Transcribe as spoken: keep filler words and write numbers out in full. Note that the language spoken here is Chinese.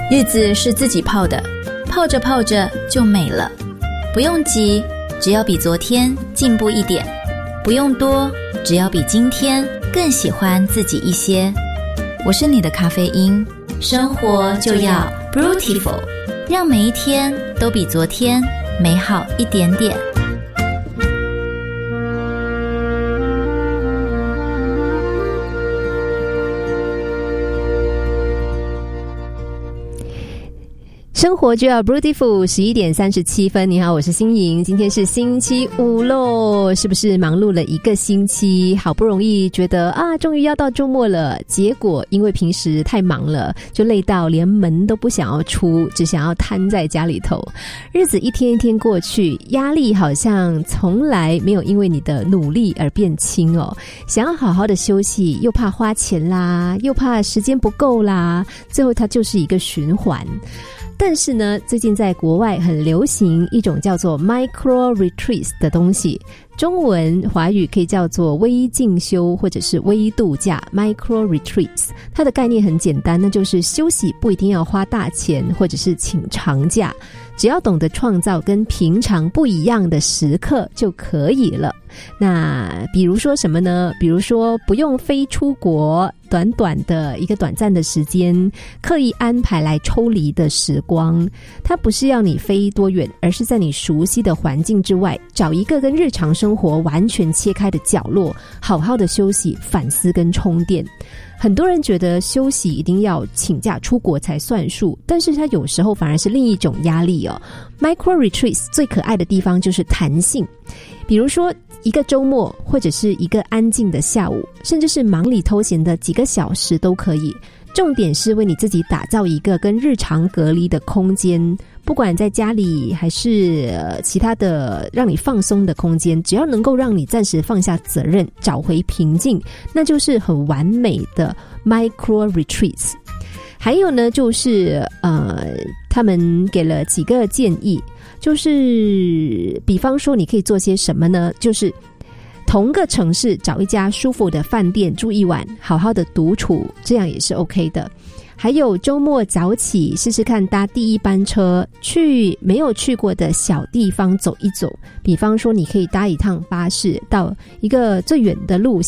日子是自己泡的，泡着泡着就美了。不用急，只要比昨天进步一点；不用多，只要比今天更喜欢自己一些。我是你的咖啡因，生活就要 Brutiful， 让每一天都比昨天美好一点点。 生活就要 Beautiful， 十一点三十七分。你好，我是欣莹，今天是星期五咯，是不是忙碌了一个星期？好不容易觉得啊，终于要到周末了，结果因为平时太忙了，就累到连门都不想要出，只想要瘫在家里头。日子一天一天过去，压力好像从来没有因为你的努力而变轻哦。想要好好的休息，又怕花钱啦，又怕时间不够啦，最后它就是一个循环。但是呢，最近在国外很流行一种叫做 micro retreats 的东西，中文华语可以叫做微进修或者是微度假 micro retreats。 它的概念很简单，那就是休息不一定要花大钱或者是请长假，只要懂得创造跟平常不一样的时刻就可以了。那比如说什么呢？比如说不用飞出国，短短的一个短暂的时间，刻意安排来抽离的时光，它不是要你飞多远，而是在你熟悉的环境之外，找一个跟日常生活完全切开的角落，好好的休息、反思跟充电。很多人觉得休息一定要请假出国才算数，但是它有时候反而是另一种压力哦。Micro retreats 最可爱的地方就是弹性，比如说一个周末，或者是一个安静的下午，甚至是忙里偷闲的几个小时都可以。重点是为你自己打造一个跟日常隔离的空间，不管在家里还是、呃、其他的让你放松的空间，只要能够让你暂时放下责任，找回平静，那就是很完美的 micro retreats。 还有呢，就是呃，他们给了几个建议，就是比方说你可以做些什么呢？就是同个城市找一家舒服的饭店住一晚，好好的独处，这样也是 OK 的。还有周末早起试试看搭第一班车，去没有去过的小地方走一走，比方说你可以搭一趟巴士到一个最远的路